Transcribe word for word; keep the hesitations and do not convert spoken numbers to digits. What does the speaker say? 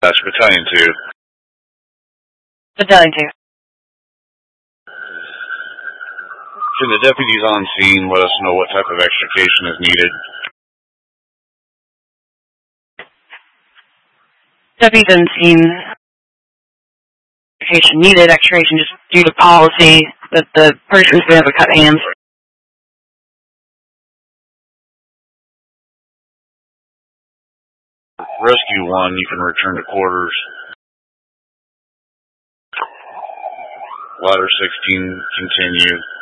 That's Battalion two. Battalion two. Can the deputies on scene let us know what type of extrication is needed? Deputies on scene. Extrication needed. Extrication just due to policy that the person's going to have a cut hands. Rescue one, you can return to quarters. Ladder sixteen, continue.